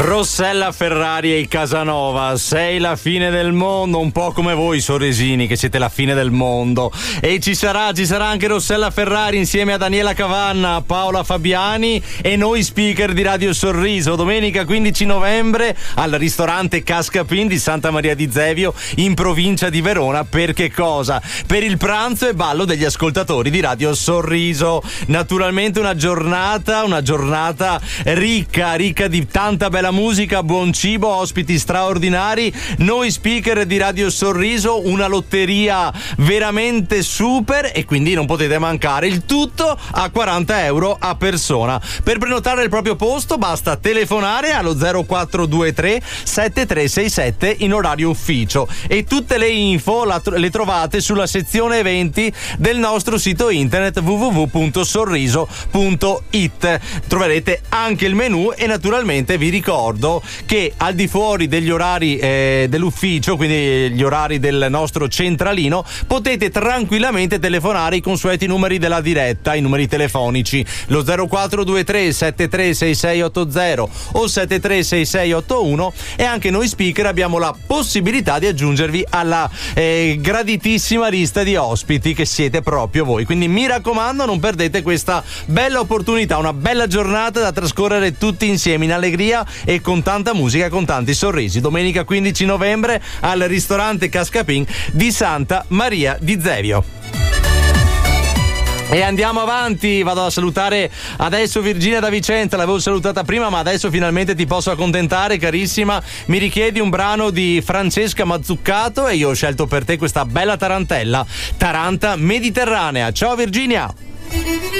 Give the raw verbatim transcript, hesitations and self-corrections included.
Rossella Ferrari e Casanova, sei la fine del mondo, un po' come voi sorresini che siete la fine del mondo. E ci sarà, ci sarà anche Rossella Ferrari insieme a Daniela Cavanna, Paola Fabiani e noi speaker di Radio Sorriso, domenica quindici novembre al ristorante Cascapin di Santa Maria di Zevio in provincia di Verona. Per che cosa? Per il pranzo e ballo degli ascoltatori di Radio Sorriso. Naturalmente una giornata, una giornata ricca, ricca di tanta bella musica, buon cibo, ospiti straordinari, noi speaker di Radio Sorriso, una lotteria veramente super e quindi non potete mancare, il tutto a quaranta euro a persona. Per prenotare il proprio posto basta telefonare allo zero quattro due tre sette tre sei sette in orario ufficio e tutte le info la, le trovate sulla sezione eventi del nostro sito internet w w w punto sorriso punto i t. Troverete anche il menù e naturalmente vi ricordo che al di fuori degli orari eh, dell'ufficio, quindi gli orari del nostro centralino, potete tranquillamente telefonare i consueti numeri della diretta, i numeri telefonici, lo zero quattro due tre sette tre sei sei otto zero o sette tre sei sei otto uno, e anche noi speaker abbiamo la possibilità di aggiungervi alla eh, graditissima lista di ospiti che siete proprio voi. Quindi mi raccomando, non perdete questa bella opportunità, una bella giornata da trascorrere tutti insieme in allegria e con tanta musica, con tanti sorrisi. Domenica quindici novembre al ristorante Cascapin di Santa Maria di Zevio. E andiamo avanti, vado a salutare adesso Virginia da Vicenza, l'avevo salutata prima ma adesso finalmente ti posso accontentare, carissima. Mi richiedi un brano di Francesca Mazzuccato e io ho scelto per te questa bella tarantella, Taranta Mediterranea. Ciao Virginia!